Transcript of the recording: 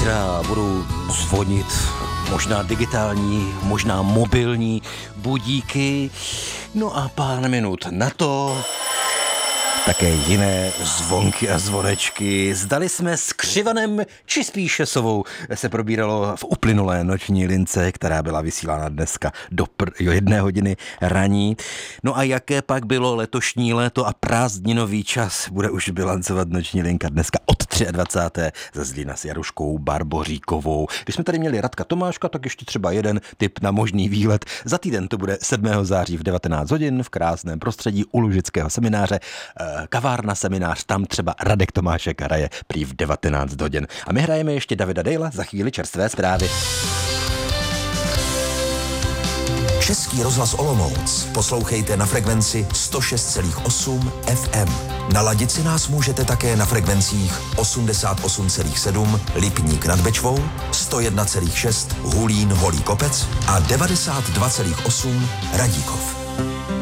zítra budou zvonit možná digitální, možná mobilní budíky. No a pár minut na to také jiné zvonky a zvonečky. Zdali jsme s Křivanem či spíše Sovou se probíralo v uplynulé noční lince, která byla vysílána dneska do 1 hodiny raní. No a jaké pak bylo letošní léto a prázdninový čas, bude už bilancovat noční linka dneska od 23. ze Zlína s Jaruškou Barboříkovou. Když jsme tady měli Radka Tomáška, tak ještě třeba jeden tip na možný výlet. Za týden to bude 7. září v 19 hodin v krásném prostředí u Lužického semináře. Kavárna seminář, tam třeba Radek Tomášek hraje prý v 19 hodin. A my hrajeme ještě Davida Dejla, za chvíli čerstvé zprávy. Český rozhlas Olomouc poslouchejte na frekvenci 106,8 FM. Naladit si nás můžete také na frekvencích 88,7 Lipník nad Bečvou, 101,6 Hulín Holý Kopec a 92,8 Radíkov.